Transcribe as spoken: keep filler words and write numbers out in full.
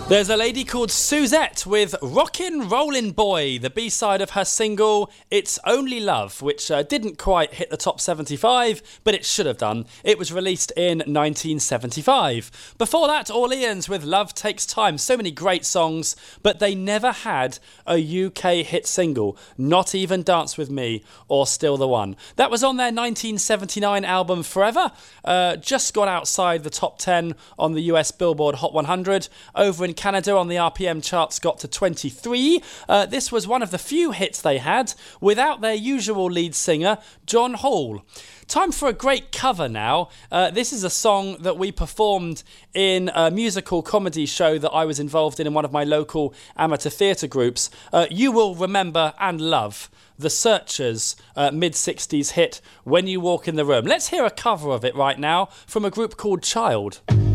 There's a lady called Suzette with Rockin' Rollin' Boy, the B-side of her single It's Only Love, which uh, didn't quite hit the top seventy-five, but it should have done. It was released in nineteen seventy-five. Before that, Orleans with Love Takes Time. So many great songs, but they never had a U K hit single, not even Dance With Me or Still the One. That was on their nineteen seventy-nine album Forever, uh, just got outside the top ten on the U S Billboard Hot one hundred. Over in Canada on the R P M charts got to twenty-three. Uh, this was one of the few hits they had without their usual lead singer, John Hall. Time for a great cover now. Uh, this is a song that we performed in a musical comedy show that I was involved in in one of my local amateur theatre groups. Uh, you will remember and love The Searchers' uh, mid-sixties hit, When You Walk in the Room. Let's hear a cover of it right now from a group called Child.